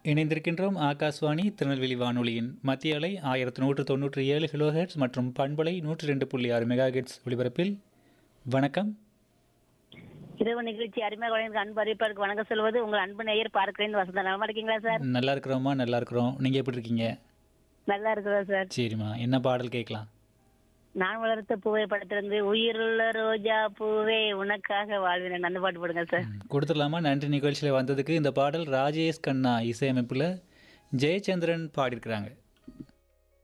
இணைந்திருக்கின்றோம் ஆகாஷ்வாணி திருநெல்வேலி வானொலியின் மத்திய அலை 1197 கிலோஹெர்ட்ஸ் மற்றும் பண்பலை 102.6 மெகாஹெர்ட்ஸ் ஒலிபரப்பில். வணக்கம். இரவு நிகழ்ச்சி அருமையாக வழங்கிய அன்பு அறிவிப்பாருக்கு வணக்கம் சொல்வது உங்கள் அன்பு நேயர் பார்க்கிறேன் வசந்தா. நலமா இருக்கீங்களா சார்? நல்லா இருக்கிறோமா? நல்லா இருக்கிறோம். நீங்கள் எப்படி இருக்கீங்க? நல்லா இருக்கிறதா சார்? சரிம்மா, என்ன பாடல் கேட்கலாம்? நான் வளர்த்த பூவை படத்திலிருந்து உயிருள்ள ரோஜா பூவே உனக்காக வாழ்வினேன் அந்த பாட்டு போடுங்க சார். கொடுத்துடலாமா? நன்றி நிகழ்ச்சியில் வந்ததுக்கு. இந்த பாடல் ராஜேஷ் கண்ணா இசையமைப்பில் ஜெயச்சந்திரன் பாடியிருக்கிறாங்க.